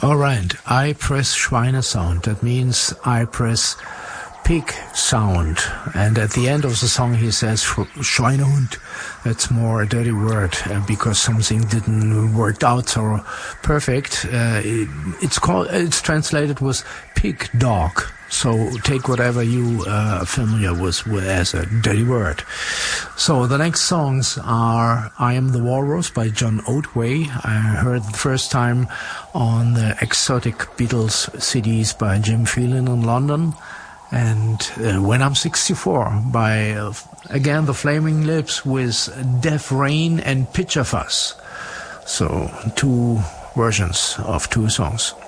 All right, I press Schweinesound. That means I press pig sound. And at the end of the song he says Schweinehund. That's more a dirty word because something didn't work out so perfect. It's translated with pig dog. So take whatever you are familiar with as a dirty word. So the next songs are I Am the Walrus by John Otway. I heard the first time on the Exotic Beatles CDs by Jim Phelan in London. And When I'm 64 by, again, the Flaming Lips with Deaf Rain and Pitcher Fuss. So two versions of two songs.